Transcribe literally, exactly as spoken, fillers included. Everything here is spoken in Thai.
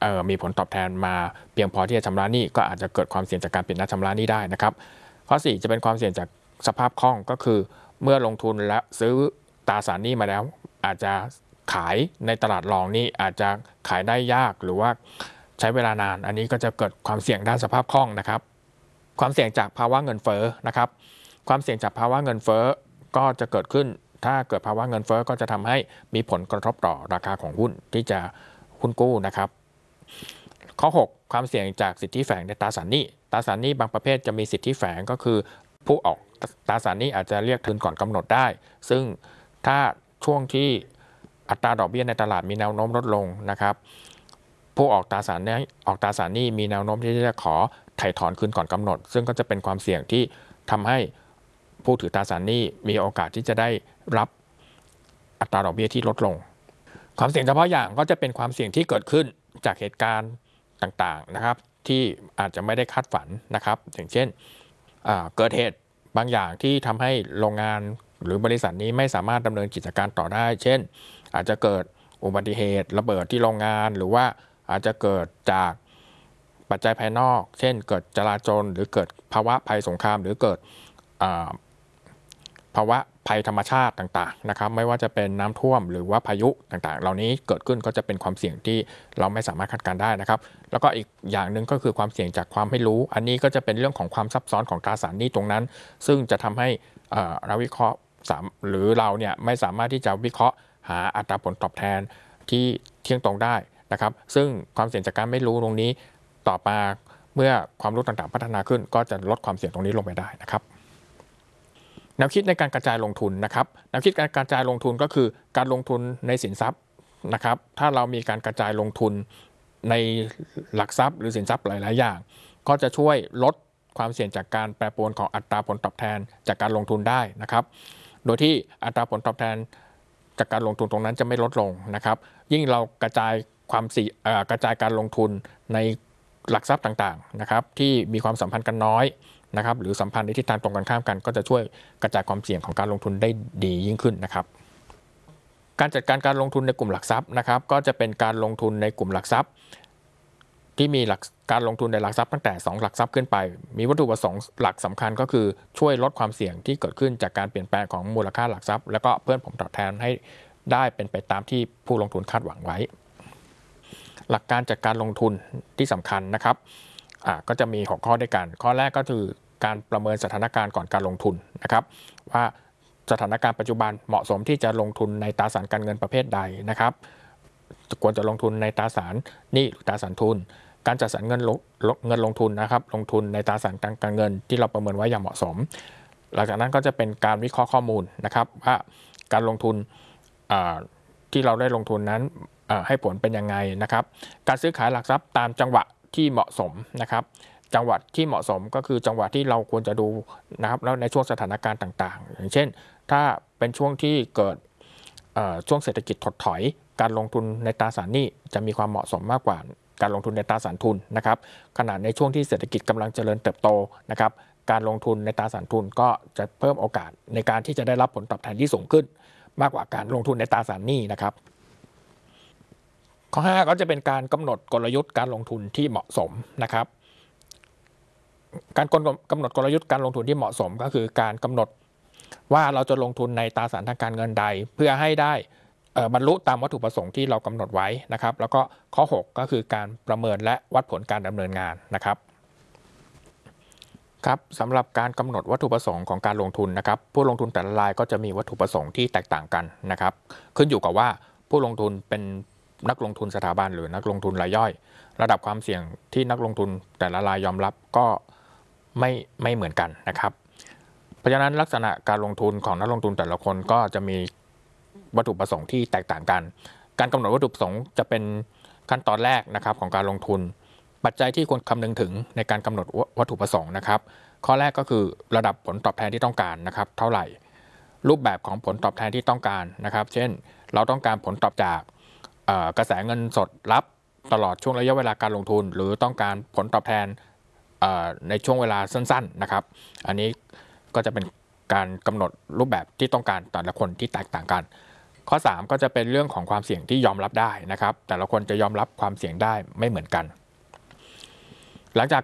มีผลตอบแทนมาเพียงพอที่จะชำระหนี้ก็อาจจะเกิดความเสี่ยงจากการปิดนัดชำระหนี้ได้นะครับข้อสี่จะเป็นความเสี่ยงจากสภาพคล่องก็คือเมื่อลงทุนและซื้อตราสารหนี้มาแล้วอาจจะขายในตลาดรองนี่อาจจะขายได้ยากหรือว่าใช้เวลานานอันนี้ก็จะเกิดความเสี่ยงด้านสภาพคล่องนะครับความเสี่ยงจากภาวะเงินเฟ้อนะครับความเสี่ยงจากภาวะเงินเฟ้อก็จะเกิดขึ้นถ้าเกิดภาวะเงินเฟ้อก็จะทำให้มีผลกระทบต่อราคาของหุ้นที่จะหุ้นกู้นะครับข้อหกความเสี่ยงจากสิทธิแฝงในตราสารหนี้ตราสารหนี้บางประเภทจะมีสิทธิแฝงก็คือผู้ออกตราสารหนี้อาจจะเรียกคืนก่อนกำหนดได้ซึ่งถ้าช่วงที่อัตราดอกเบี้ยในตลาดมีแนวโน้มลดลงนะครับผู้ออกตราสารนี้ออกตราสารหนี้มีแนวโน้มที่จะขอไถ่ถอนคืนก่อนกำหนดซึ่งก็จะเป็นความเสี่ยงที่ทำให้ผู้ถือตราสารหนี้มีโอกาสที่จะได้รับอัตราดอกเบี้ยที่ลดลงความเสี่ยงเฉพาะอย่างก็จะเป็นความเสี่ยงที่เกิดขึ้นจากเหตุการณ์ต่างๆนะครับที่อาจจะไม่ได้คาดฝันนะครับอย่างเช่นเกิดเหตุบางอย่างที่ทำให้โรงงานหรือบริษัทนี้ไม่สามารถดำเนินกิจการต่อได้เช่นอาจจะเกิดอุบัติเหตุระเบิดที่โรงงานหรือว่าอาจจะเกิดจากปัจจัยภายนอกเช่นเกิดจลาจลหรือเกิดภาวะภัยสงครามหรือเกิดภาวะภัยธรรมชาติต่างๆนะครับไม่ว่าจะเป็นน้ำท่วมหรือว่าพายุต่างๆเหล่านี้เกิดขึ้นก็จะเป็นความเสี่ยงที่เราไม่สามารถคาดการณ์ได้นะครับแล้วก็อีกอย่างหนึ่งก็คือความเสี่ยงจากความไม่รู้อันนี้ก็จะเป็นเรื่องของความซับซ้อนของตราสารหนี้ตรงนั้นซึ่งจะทำให้นักวิเคราะห์หรือเราเนี่ยไม่สามารถที่จะวิเคราะห์หาอัตราผลตอบแทนที่เที่ยงตรงได้นะครับซึ่งความเสี่ยงจากการไม่รู้ตรงนี้ต่อมาเมื่อความรู้ต่างๆพัฒนาขึ้นก็จะลดความเสี่ยงตรงนี้ลงไปได้นะครับแนวคิดในการกระจายลงทุนนะครับแนวคิดการกระจายลงทุนก็คือการลงทุนในสินทรัพย์นะครับถ้าเรามีการกระจายลงทุนในหลักทรัพย์หรือสินทรัพย์หลายๆอย่างก็จะช่วยลดความเสี่ยงจากการแปรปรวนของอัตราผลตอบแทนจากการลงทุนได้นะครับโดยที่อัตราผลตอบแทนจากการลงทุนตรงนั้นจะไม่ลดลงนะครับยิ่งเรากระจายความเสี่ยงกระจายการลงทุนในหลักทรัพย์ต่างๆนะครับที่มีความสัมพันธ์กันน้อยนะครับหรือสัมพันธ์ในทิศทางตรงกันข้ามกันก็จะช่วยกระจายความเสี่ยงของการลงทุนได้ดียิ่งขึ้นนะครับการจัดการการลงทุนในกลุ่มหลักทรัพย์นะครับก็จะเป็นการลงทุนในกลุ่มหลักทรัพย์ที่มีหลักการลงทุนในหลักทรัพย์ตั้งแต่สองหลักทรัพย์ขึ้นไปมีวัตถุประสงค์หลักสำคัญก็คือช่วยลดความเสี่ยงที่เกิดขึ้นจากการเปลี่ยนแปลงของมูลค่าหลักทรัพย์แล้วก็เพิ่มผลตอบแทนให้ได้เป็นไปตามที่ผู้ลงทุนคาดหวังไว้หลักการจัดการลงทุนที่สำคัญนะครับอ่าก็จะมีหกข้อด้วยกันข้อแรกก็คือการประเมินสถานการณ์ก่อนการลงทุนนะครับว่าสถานการณ์ปัจจุบันเหมาะสมที่จะลงทุนในตราสารการเงินประเภทใดนะครับควรจะลงทุนในตราสารหนี้หรือตราสารทุนการจัดสรรเงินเงินลงทุนนะครับลงทุนในตราสารการเงินที่เราประเมินไว้อย่างเหมาะสมหลังจากนั้นก็จะเป็นการวิเคราะห์ข้อมูลนะครับว่าการลงทุนที่เราได้ลงทุนนั้นให้ผลเป็นยังไงนะครับการซื้อขายหลักทรัพย์ตามจังหวะที่เหมาะสมนะครับจังหวะที่เหมาะสมก็คือจังหวะที่เราควรจะดูนะครับแล้วในช่วงสถานการณ์ต่างๆอย่างเช่นถ้าเป็นช่วงที่เกิดช่วงเศรษฐกิจถดถอยการลงทุนในตราสารหนี้จะมีความเหมาะสมมากกว่าการลงทุนในตราสารทุนนะครับขณะในช่วงที่เศรษฐกิจกำลังเจริญเติบโตนะครับการลงทุนในตราสารทุนก็จะเพิ่มโอกาสในการที่จะได้รับผลตอบแทนที่สูงขึ้นมากกว่าการลงทุนในตราสารหนี้นะครับข้อห้าก็จะเป็นการกำหนดกลยุทธ์การลงทุนที่เหมาะสมนะครับการกำหนดกลยุทธ์การลงทุนที่เหมาะสมก็คือการกำหนดว่าเราจะลงทุนในตราสารทางการเงินใดเพื่อให้ได้บรรลุตามวัตถุประสงค์ที่เรากำหนดไว้นะครับแล้วก็ข้อหกก็คือการประเมินและวัดผลการดำเนินงานนะครับครับสำหรับการกำหนดวัตถุประสงค์ของการลงทุนนะครับผู้ลงทุนแต่ละรายก็จะมีวัตถุประสงค์ที่แตกต่างกันนะครับขึ้นอยู่กับว่าผู้ลงทุนเป็นนักลงทุนสถาบันหรือนักลงทุนรายย่อยระดับความเสี่ยงที่นักลงทุนแต่ละรายยอมรับก็ไม่ไม่เหมือนกันนะครับเพราะฉะนั้นลักษณะการลงทุนของนักลงทุนแต่ละคนก็จะมีวัตถุประสงค์ที่แตกต่างกันการกำหนดวัตถุประสงค์จะเป็นขั้นตอนแรกนะครับของการลงทุนปัจจัยที่ควรคำนึงถึงในการกำหนดวัตถุประสงค์นะครับข้อแรกก็คือระดับผลตอบแทนที่ต้องการนะครับเท่าไหร่รูปแบบของผลตอบแทนที่ต้องการนะครับเช่นเราต้องการผลตอบจากกระแสเงินสดรับตลอดช่วงระยะเวลาการลงทุนหรือต้องการผลตอบแทนในช่วงเวลาสั้นๆนะครับอันนี้ก็จะเป็นการกำหนดรูปแบบที่ต้องการแต่ละคนที่แตกต่างกันข้อสามก็จะเป็นเรื่องของความเสี่ยงที่ยอมรับได้นะครับแต่ละคนจะยอมรับความเสี่ยงได้ไม่เหมือนกันหลังจาก